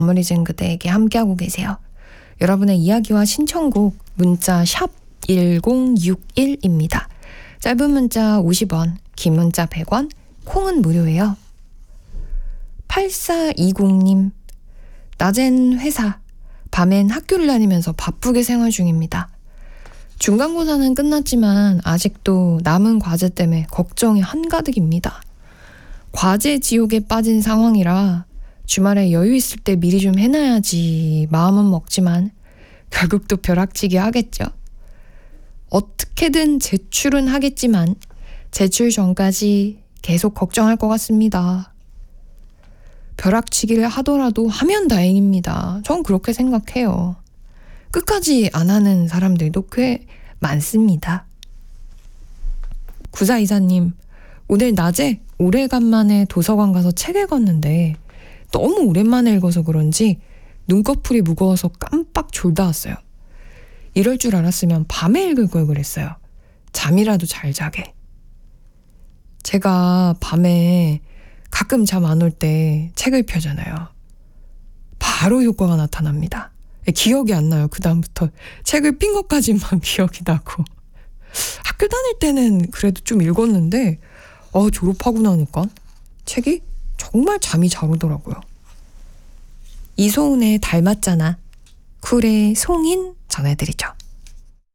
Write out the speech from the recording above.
머리 진 그대에게 함께하고 계세요. 여러분의 이야기와 신청곡 문자 샵 1061입니다. 짧은 문자 50원, 긴 문자 100원, 콩은 무료예요. 8420님, 낮엔 회사, 밤엔 학교를 다니면서 바쁘게 생활 중입니다. 중간고사는 끝났지만 아직도 남은 과제 때문에 걱정이 한가득입니다. 과제 지옥에 빠진 상황이라 주말에 여유 있을 때 미리 좀 해놔야지 마음은 먹지만 결국 또 벼락치기 하겠죠. 어떻게든 제출은 하겠지만 제출 전까지 계속 걱정할 것 같습니다. 벼락치기를 하더라도 하면 다행입니다. 전 그렇게 생각해요. 끝까지 안 하는 사람들도 꽤 많습니다. 9424님, 오늘 낮에 오래간만에 도서관 가서 책 읽었는데 너무 오랜만에 읽어서 그런지 눈꺼풀이 무거워서 깜빡 졸다 왔어요. 이럴 줄 알았으면 밤에 읽을 걸 그랬어요. 잠이라도 잘 자게. 제가 밤에 가끔 잠 안 올 때 책을 펴잖아요. 바로 효과가 나타납니다. 기억이 안 나요. 그 다음부터 책을 핀 것까지만 기억이 나고. 학교 다닐 때는 그래도 좀 읽었는데 졸업하고 나니까 책이 정말 잠이 잘 오더라고요. 이소은의 닮았잖아. 쿨의 송인 전해드리죠.